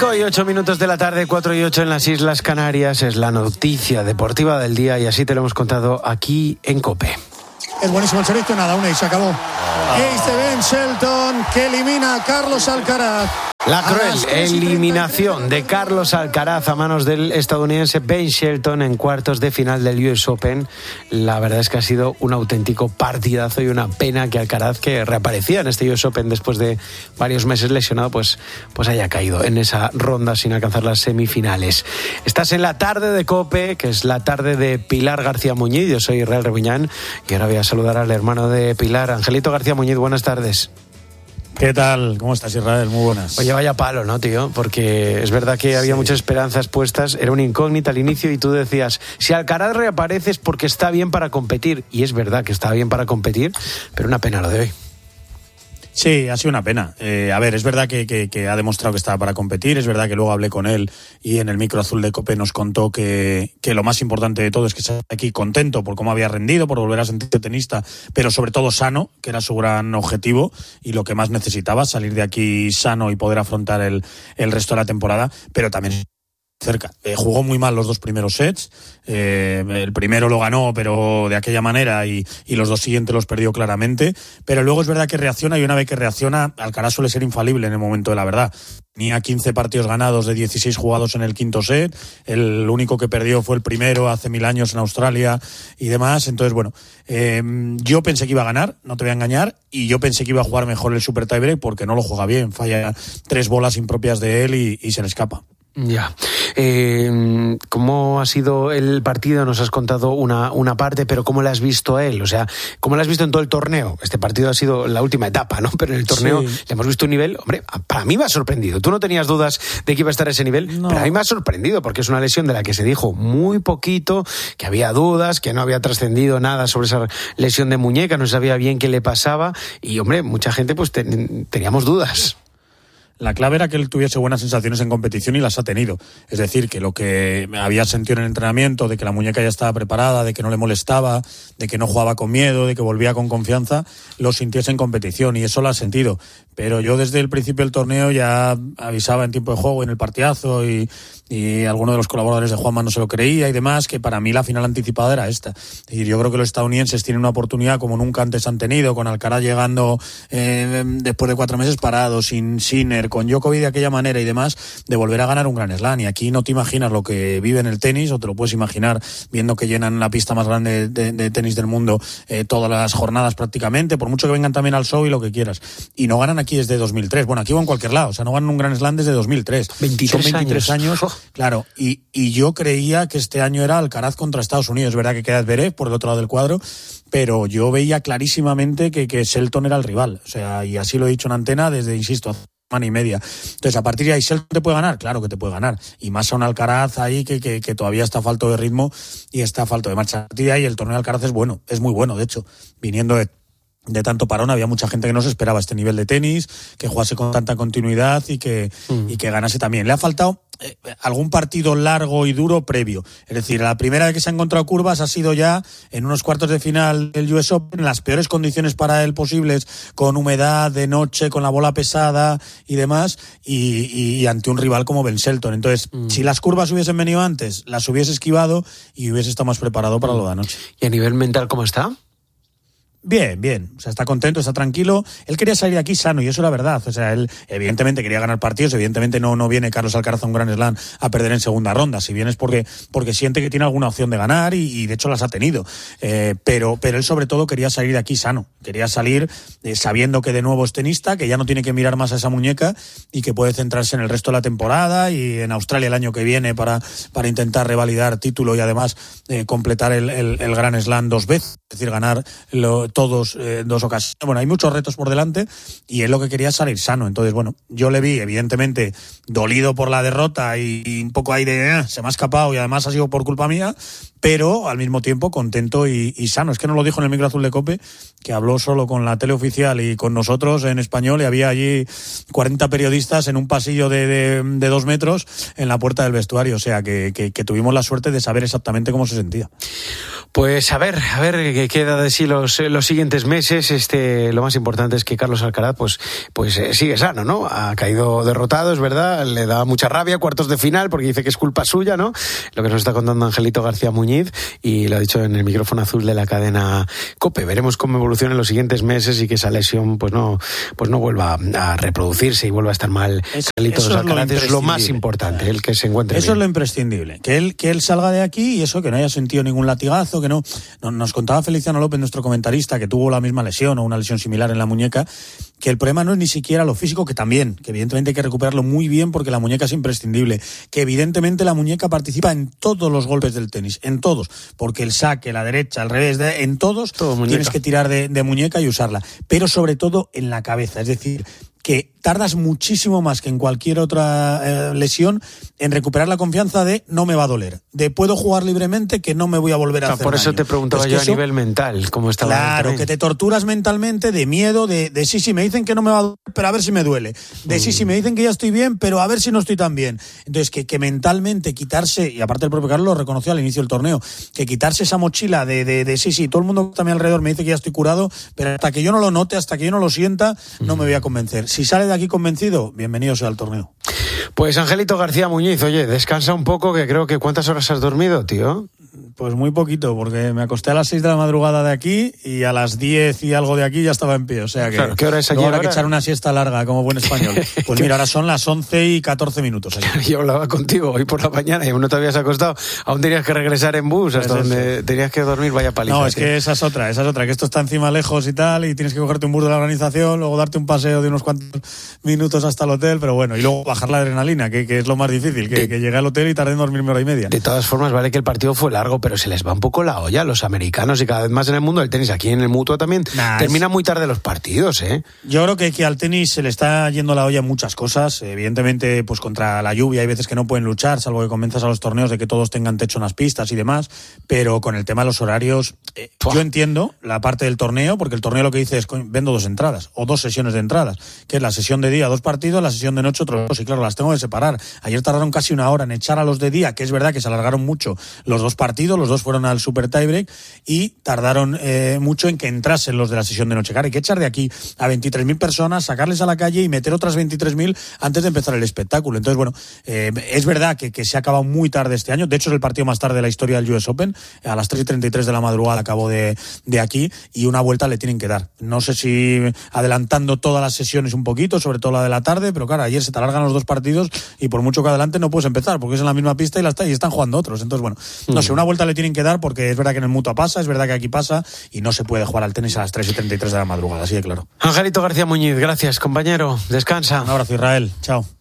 8:08 de la tarde, 4:08 en las Islas Canarias. Es la noticia deportiva del día y así te lo hemos contado aquí en COPE. Es buenísimo el servicio, nada, una y se acabó. Ace de Ben Shelton que elimina a Carlos Alcaraz. La cruel eliminación de Carlos Alcaraz a manos del estadounidense Ben Shelton en cuartos de final del US Open. La verdad es que ha sido un auténtico partidazo y una pena que Alcaraz, que reaparecía en este US Open después de varios meses lesionado, pues haya caído en esa ronda sin alcanzar las semifinales. Estás en la tarde de COPE, que es la tarde de Pilar García Muñiz. Yo soy Israel Rebuñán y ahora voy a saludar al hermano de Pilar, Angelito García Muñiz. Buenas tardes. ¿Qué tal? ¿Cómo estás, Israel? Muy buenas. Oye, vaya palo, ¿no, tío? Porque es verdad que había muchas esperanzas puestas, era una incógnita al inicio y tú decías, si Alcaraz reaparece es porque está bien para competir. Y es verdad que está bien para competir, pero una pena lo de hoy. Sí, ha sido una pena. A ver, es verdad que ha demostrado que estaba para competir, es verdad que luego hablé con él y en el micro azul de COPE nos contó que lo más importante de todo es que está aquí contento por cómo había rendido, por volver a sentirse tenista, pero sobre todo sano, que era su gran objetivo y lo que más necesitaba, salir de aquí sano y poder afrontar el resto de la temporada, pero también cerca. Jugó muy mal los dos primeros sets, el primero lo ganó pero de aquella manera y los dos siguientes los perdió claramente, pero luego es verdad que reacciona y una vez que reacciona Alcaraz suele ser infalible en el momento de la verdad. Tenía 15 partidos ganados de 16 jugados en el quinto set, el único que perdió fue el primero hace 1000 años en Australia y demás, entonces bueno, yo pensé que iba a ganar, no te voy a engañar, y yo pensé que iba a jugar mejor el Super Tiebreak porque no lo juega bien, falla 3 bolas impropias de él y se le escapa. Ya. ¿Cómo ha sido el partido? Nos has contado una parte, pero ¿cómo lo has visto a él? O sea, ¿cómo lo has visto en todo el torneo? Este partido ha sido la última etapa, ¿no? Pero en el torneo le hemos visto un nivel, hombre, para mí me ha sorprendido. Tú no tenías dudas de que iba a estar a ese nivel, no. Pero a mí me ha sorprendido porque es una lesión de la que se dijo muy poquito, que había dudas, que no había trascendido nada sobre esa lesión de muñeca, no se sabía bien qué le pasaba y, hombre, mucha gente pues teníamos dudas. La clave era que él tuviese buenas sensaciones en competición y las ha tenido. Es decir, que lo que había sentido en el entrenamiento, de que la muñeca ya estaba preparada, de que no le molestaba, de que no jugaba con miedo, de que volvía con confianza, lo sintiese en competición y eso lo ha sentido. Pero yo desde el principio del torneo ya avisaba en tiempo de juego, en el partidazo y alguno de los colaboradores de Juanma no se lo creía y demás, que para mí la final anticipada era esta. Es decir, yo creo que los estadounidenses tienen una oportunidad como nunca antes han tenido, con Alcaraz llegando después de 4 meses parado, sin Sinner, con Djokovic de aquella manera y demás, de volver a ganar un Grand Slam. Y aquí no te imaginas lo que vive en el tenis, o te lo puedes imaginar viendo que llenan la pista más grande de tenis del mundo todas las jornadas prácticamente, por mucho que vengan también al show y lo que quieras. Y no ganan aquí desde 2003. Bueno, aquí o en cualquier lado. O sea, no ganan un Grand Slam desde 2003. 23 años. Claro. Y yo creía que este año era Alcaraz contra Estados Unidos. Es verdad que queda Zverev por el otro lado del cuadro, pero yo veía clarísimamente que Shelton era el rival. O sea, y así lo he dicho en antena desde, insisto, hace semana y media. Entonces, a partir de ahí, ¿Shelton te puede ganar? Claro que te puede ganar. Y más a un Alcaraz ahí que todavía está falto de ritmo y está falto de marcha. A partir de ahí, el torneo de Alcaraz es bueno, es muy bueno, de hecho. Viniendo de tanto parón, había mucha gente que no se esperaba este nivel de tenis, que jugase con tanta continuidad y que ganase también. Le ha faltado algún partido largo y duro previo. Es decir, la primera vez que se ha encontrado curvas ha sido ya en unos cuartos de final del US Open, en las peores condiciones para él posibles, con humedad, de noche, con la bola pesada y demás, y ante un rival como Ben Shelton. Entonces, si las curvas hubiesen venido antes, las hubiese esquivado y hubiese estado más preparado para lo de anoche. ¿Y a nivel mental cómo está? Bien. O sea, está contento, está tranquilo. Él quería salir de aquí sano y eso era verdad. O sea, él evidentemente quería ganar partidos. Evidentemente no viene Carlos Alcaraz a un Grand Slam a perder en segunda ronda. Si bien es porque siente que tiene alguna opción de ganar y de hecho las ha tenido. Pero él sobre todo quería salir de aquí sano. Quería salir sabiendo que de nuevo es tenista, que ya no tiene que mirar más a esa muñeca y que puede centrarse en el resto de la temporada y en Australia el año que viene para intentar revalidar título y además completar el Grand Slam 2 veces. Es decir, ganar todos 2 ocasiones. Bueno, hay muchos retos por delante y él lo que quería es salir sano. Entonces, bueno, yo le vi evidentemente dolido por la derrota y un poco ahí de se me ha escapado y además ha sido por culpa mía, pero al mismo tiempo contento y sano. Es que nos lo dijo en el micro azul de COPE, que habló solo con la tele oficial y con nosotros en español, y había allí 40 periodistas en un pasillo de 2 metros en la puerta del vestuario. O sea, que tuvimos la suerte de saber exactamente cómo se sentía. Pues a ver qué queda de sí los los siguientes meses. Lo más importante es que Carlos Alcaraz pues sigue sano, ¿no? Ha caído derrotado, es verdad, le da mucha rabia, cuartos de final, porque dice que es culpa suya, ¿no? Lo que nos está contando Angelito García Muñiz, y lo ha dicho en el micrófono azul de la cadena COPE. Veremos cómo evoluciona en los siguientes meses y que esa lesión pues no vuelva a reproducirse y vuelva a estar mal. Angelito Alcaraz es lo más importante, el que se encuentre bien. Eso es lo imprescindible, que él salga de aquí y eso, que no haya sentido ningún latigazo, que no. Nos contaba Feliciano López, nuestro comentarista, que tuvo la misma lesión o una lesión similar en la muñeca, que el problema no es ni siquiera lo físico, que también, que evidentemente hay que recuperarlo muy bien porque la muñeca es imprescindible, que evidentemente la muñeca participa en todos los golpes del tenis, en todos, porque el saque, la derecha, al revés, en todos tienes que tirar de muñeca y usarla, pero sobre todo en la cabeza, es decir, que tardas muchísimo más que en cualquier otra lesión en recuperar la confianza de no me va a doler, de puedo jugar libremente, que no me voy a volver a hacer por eso daño. te preguntaba yo a nivel mental, cómo estaba. Claro, que te torturas mentalmente de miedo, de sí, me dicen que no me va a doler, pero a ver si me duele. De sí, me dicen que ya estoy bien, pero a ver si no estoy tan bien. Entonces, que mentalmente quitarse, y aparte el propio Carlos lo reconoció al inicio del torneo, que quitarse esa mochila de sí, todo el mundo que está a mi alrededor me dice que ya estoy curado, pero hasta que yo no lo note, hasta que yo no lo sienta, no me voy a convencer. Si sale de aquí convencido, bienvenido sea al torneo. Pues Angelito García Muñiz, oye, descansa un poco, que creo que ¿cuántas horas has dormido, tío? Pues muy poquito, porque me acosté a las 6 de la madrugada de aquí y a las 10 y algo de aquí ya estaba en pie, o sea que... Claro, ¿qué hora es allí? Ahora que echar una siesta larga, como buen español. Pues mira, ahora son las 11:14 allí. Yo hablaba contigo hoy por la mañana y aún no te habías acostado, aún tenías que regresar en bus hasta donde tenías que dormir, vaya paliza. No, es que esa es otra, que esto está encima lejos y tal, y tienes que cogerte un bus de la organización, luego darte un paseo de unos cuantos minutos hasta el hotel, pero bueno, y luego bajar la adrenalina, que es lo más difícil, que llegué al hotel y tardé en dormirme hora y media. De todas formas, vale que el partido fue largo, pero se les va un poco la olla a los americanos y cada vez más en el mundo del tenis. Aquí en el Mutua también terminan muy tarde los partidos, ¿eh? Yo creo que al tenis se le está yendo la olla en muchas cosas. Evidentemente, pues contra la lluvia hay veces que no pueden luchar, salvo que convenzas a los torneos de que todos tengan techo en las pistas y demás, pero con el tema de los horarios, yo entiendo la parte del torneo, porque el torneo lo que dice es, vendo 2 entradas, o 2 sesiones de entradas, que es la sesión de día 2 partidos, la sesión de noche otros 2, y claro, las tengo que separar. Ayer tardaron casi 1 hora en echar a los de día, que es verdad que se alargaron mucho los 2 partidos, los 2 fueron al super tiebreak, y tardaron mucho en que entrasen los de la sesión de noche. Claro, hay que echar de aquí a 23.000 personas, sacarles a la calle y meter otras 23.000 antes de empezar el espectáculo. Entonces, bueno, es verdad que se ha acabado muy tarde este año. De hecho, es el partido más tarde de la historia del US Open. A las 3:33 de la madrugada acabó de aquí, y una vuelta le tienen que dar. No sé si adelantando todas las sesiones un poquito, sobre todo la de la tarde, pero claro, ayer se te alargan los 2 partidos y por mucho que adelante no puedes empezar, porque es en la misma pista y están jugando otros. Entonces, bueno, no sé, una vuelta le tienen que dar, porque es verdad que en el Mutua pasa, es verdad que aquí pasa, y no se puede jugar al tenis a las 3:33 de la madrugada, así de claro. Angelito García Muñiz, gracias, compañero. Descansa. Un abrazo, Israel. Chao.